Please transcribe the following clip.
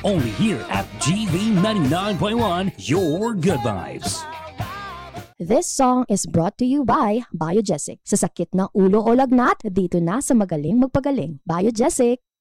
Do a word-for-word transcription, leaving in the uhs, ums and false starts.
Only here at G V ninety-nine point one, your good vibes. This song is brought to you by Biogesic. Sa sakit ng ulo o lagnat, dito na sa magaling magpagaling. Biogesic.